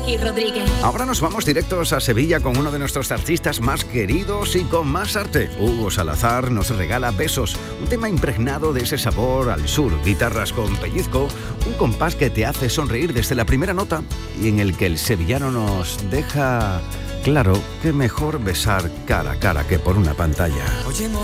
Miki Rodríguez. Ahora nos vamos directos a Sevilla con uno de nuestros artistas más queridos y con más arte. Hugo Salazar nos regala Besos, un tema impregnado de ese sabor al sur, guitarras con pellizco, un compás que te hace sonreír desde la primera nota y en el que el sevillano nos deja claro que mejor besar cara a cara que por una pantalla.